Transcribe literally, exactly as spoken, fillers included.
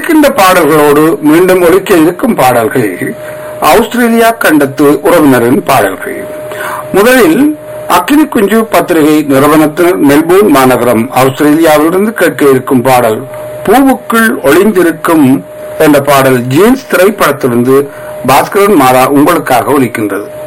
ஒலிக்கின்ற பாடல்களோடு மீண்டும் ஒலிக்க இருக்கும் பாடல்கள் ஆஸ்திரேலியா கண்டத்து உறவினரின் பாடல்கள். முதலில் அக்கினி குஞ்சு பத்திரிகை நிறுவனத்தின் மெல்போர்ன் மாநகரம் ஆஸ்திரேலியாவிலிருந்து கேட்க இருக்கும் பாடல் பூவுக்குள் ஒளிந்திருக்கும் என்ற பாடல் ஜீன்ஸ் திரைப்படத்திலிருந்து பாஸ்கரன் மாறா உங்களுக்காக ஒலிக்கின்றது.